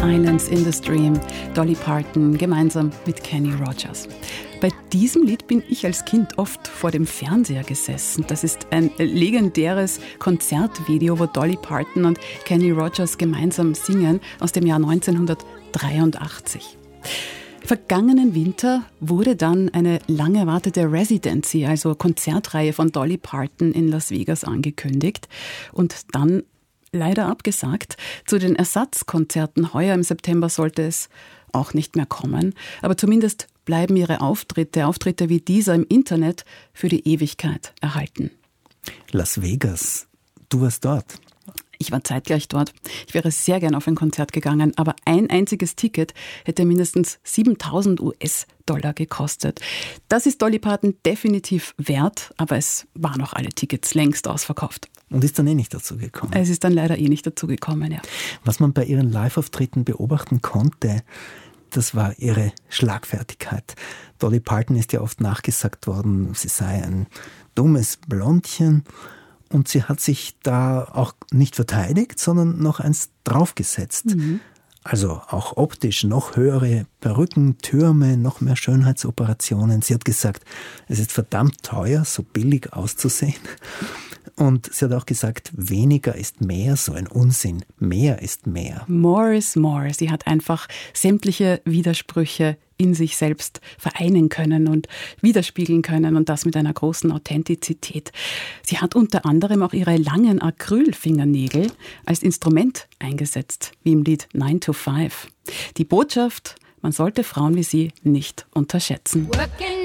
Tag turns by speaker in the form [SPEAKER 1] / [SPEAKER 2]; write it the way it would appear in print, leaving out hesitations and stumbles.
[SPEAKER 1] Islands in the Stream, Dolly Parton gemeinsam mit Kenny Rogers. Bei diesem Lied bin ich als Kind oft vor dem Fernseher gesessen. Das ist ein legendäres Konzertvideo, wo Dolly Parton und Kenny Rogers gemeinsam singen, aus dem Jahr 1983. Vergangenen Winter wurde dann eine lang erwartete Residency, also Konzertreihe von Dolly Parton in Las Vegas angekündigt und dann leider abgesagt. Zu den Ersatzkonzerten heuer im September sollte es auch nicht mehr kommen. Aber zumindest bleiben ihre Auftritte wie dieser im Internet für die Ewigkeit erhalten. Las Vegas, du warst dort. Ich war zeitgleich dort. Ich wäre sehr gern auf ein Konzert gegangen, aber ein einziges Ticket hätte mindestens 7.000 US-Dollar gekostet. Das ist Dolly Parton definitiv wert, aber es waren noch alle Tickets längst ausverkauft. Und ist dann nicht dazu gekommen? Es ist dann leider nicht dazu gekommen, ja. Was man bei ihren Live-Auftritten beobachten konnte, das war ihre Schlagfertigkeit. Dolly Parton ist ja oft nachgesagt worden, sie sei ein dummes Blondchen. Und sie hat sich da auch nicht verteidigt, sondern noch eins draufgesetzt. Mhm. Also auch optisch noch höhere Perücken, Türme, noch mehr Schönheitsoperationen. Sie hat gesagt, es ist verdammt teuer, so billig auszusehen. Und sie hat auch gesagt, weniger ist mehr, so ein Unsinn. Mehr ist mehr. More is more. Sie hat einfach sämtliche Widersprüche in sich selbst vereinen können und widerspiegeln können und das mit einer großen Authentizität. Sie hat unter anderem auch ihre langen Acrylfingernägel als Instrument eingesetzt, wie im Lied 9 to 5. Die Botschaft, man sollte Frauen wie sie nicht unterschätzen. Working